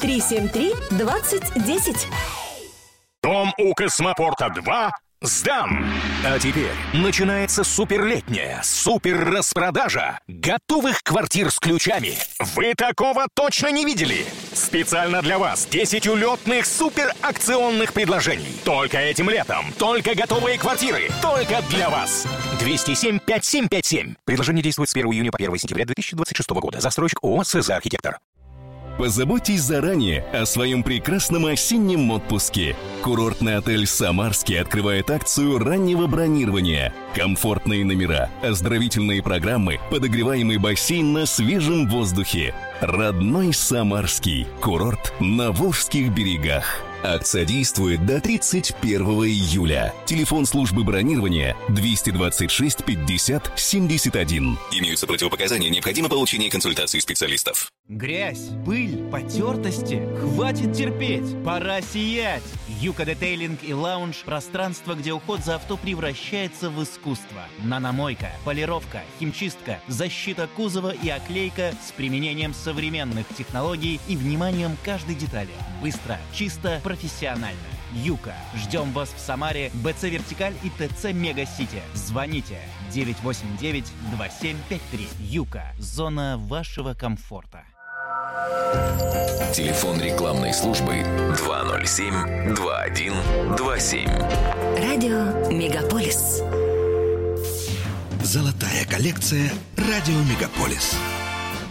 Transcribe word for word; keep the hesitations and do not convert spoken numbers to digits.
три семь три двадцать десять. Дом у Космопорта два сдан. А теперь начинается суперлетняя супер-распродажа готовых квартир с ключами. Вы такого точно не видели? Специально для вас десять улетных суперакционных предложений. Только этим летом. Только готовые квартиры. Только для вас. двести семь пятьдесят семь пятьдесят семь. Предложение действует с первого июня по первое сентября две тысячи двадцать шестого года. Застройщик ООО «СЗ Архитектор». Позаботьтесь заранее о своем прекрасном осеннем отпуске. Курортный отель «Самарский» открывает акцию раннего бронирования. Комфортные номера, оздоровительные программы, подогреваемый бассейн на свежем воздухе. Родной Самарский. Курорт на Волжских берегах. Акция действует до тридцать первого июля. Телефон службы бронирования двести двадцать шесть пятьдесят семьдесят один. Имеются противопоказания, необходимо получение консультации специалистов. Грязь, пыль, потертости. Хватит терпеть, пора сиять. Юка Детейлинг и Лаунж – пространство, где уход за авто превращается в искусство. Наномойка, полировка, химчистка, защита кузова и оклейка с применением современных технологий и вниманием к каждой детали. Быстро, чисто, профессионально. Юка. Ждем вас в Самаре, БЦ «Вертикаль» и ТЦ «Мега-Сити». Звоните девять восемь девять два семь пять три. Юка. Зона вашего комфорта. Телефон рекламной службы два ноль семь два один два семь. Радио Мегаполис. Золотая коллекция «Радио Мегаполис».